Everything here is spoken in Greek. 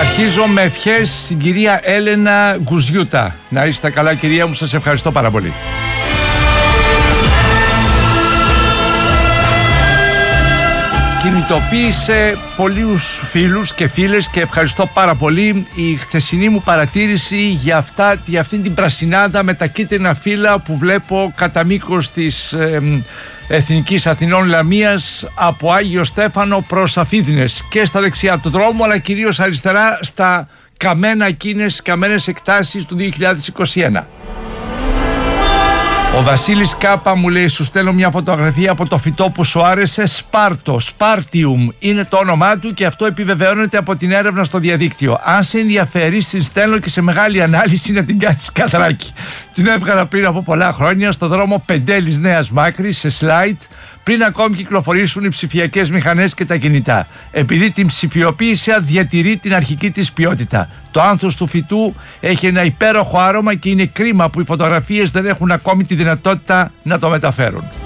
Αρχίζω με ευχές στην κυρία Έλενα Γκουζιούτα. Να είστε καλά κυρία μου, σας ευχαριστώ πάρα πολύ. Κινητοποίησε πολλούς φίλους και φίλες και ευχαριστώ πάρα πολύ η χθεσινή μου παρατήρηση για αυτήν την πρασινάδα με τα κίτρινα φύλλα που βλέπω κατά μήκος της Εθνικής Αθηνών Λαμίας από Άγιο Στέφανο προς Αφίδνες και στα δεξιά του δρόμου, αλλά κυρίως αριστερά στα καμένες εκτάσεις του 2021. Ο Βασίλης Κάπα μου λέει: σου στέλνω μια φωτογραφία από το φυτό που σου άρεσε, σπάρτο, σπάρτιουμ είναι το όνομά του και αυτό επιβεβαιώνεται από την έρευνα στο διαδίκτυο. Αν σε ενδιαφέρει, την στέλνω και σε μεγάλη ανάλυση να την κάνεις κατράκι. Την έβγαλα πριν από πολλά χρόνια στο δρόμο Πεντέλης Νέας Μάκρης σε slide, πριν ακόμη κυκλοφορήσουν οι ψηφιακές μηχανές και τα κινητά. Επειδή την ψηφιοποίησα, διατηρεί την αρχική της ποιότητα. Το άνθος του φυτού έχει ένα υπέροχο άρωμα και είναι κρίμα που οι φωτογραφίες δεν έχουν ακόμη τη δυνατότητα να το μεταφέρουν.